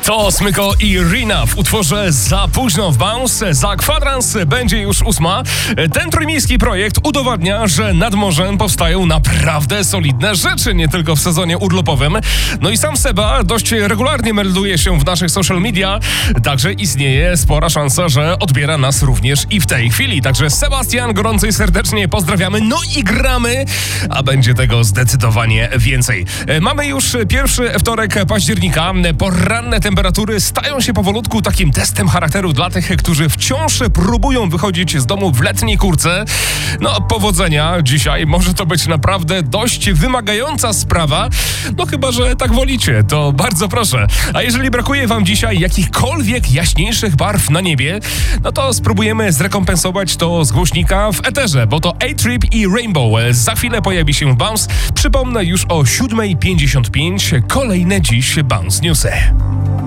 To Smyko i Rina w utworze Za późno w Bounce. Za kwadrans będzie już 8. Ten trójmiejski projekt udowadnia, że nad morzem powstają naprawdę solidne rzeczy, nie tylko w sezonie urlopowym. No i sam Seba dość regularnie melduje się w naszych social media, także istnieje spora szansa, że odbiera nas również i w tej chwili. Także Sebastian, gorąco i serdecznie pozdrawiamy, no i gramy, a będzie tego zdecydowanie więcej. Mamy już pierwszy wtorek października. Poranne temperatury stają się powolutku takim testem charakteru dla tych, którzy wciąż próbują wychodzić z domu w letniej kurtce. No, powodzenia dzisiaj, może to być naprawdę dość wymagająca sprawa. No chyba, że tak wolicie, to bardzo proszę. A jeżeli brakuje wam dzisiaj jakichkolwiek jaśniejszych barw na niebie, no to spróbujemy zrekompensować to z głośnika w eterze, bo to A-Trip i Rainbow za chwilę pojawi się w Bounce. Przypomnę, już o 7:55 kolejne dziś Bounce Newsy.